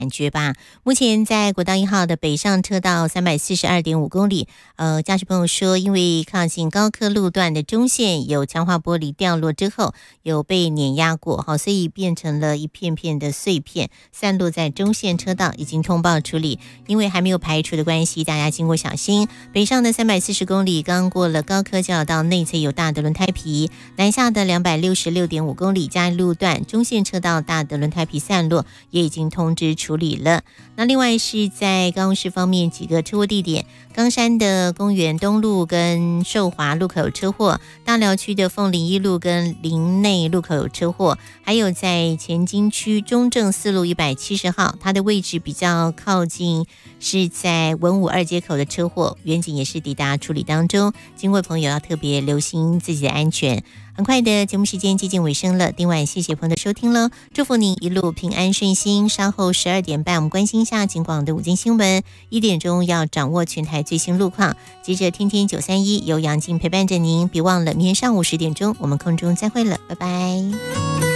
感觉吧。目前在国道1号的北上车道342.5公里，驾驶朋友说，因为靠近高科路段的中线有强化玻璃掉落之后，有被碾压过，所以变成了一片片的碎片，散落在中线车道，已经通报处理。因为还没有排除的关系，大家经过小心。北上的340公里，刚过了高科就要到内侧有大的轮胎皮，南下的266.5公里，嘉义路段中线车道大的轮胎皮散落，也已经通知处理了。那另外是在高雄市方面几个车祸地点，冈山的公园东路跟寿华路口有车祸，大寮区的凤林一路跟林内路口有车祸，还有在前金区中正4路170号，它的位置比较靠近，是在文武2街口的车祸，员警也是抵达处理当中，经过朋友要特别留心自己的安全。很快的节目时间接近尾声了，另外谢谢朋友的收听了，祝福你一路平安顺心。稍后12点半我们关心一下警广的午间新闻，1点钟要掌握全台最新路况，接着天天931由杨静陪伴着您，别忘了明天上午10点钟我们空中再会了，拜拜。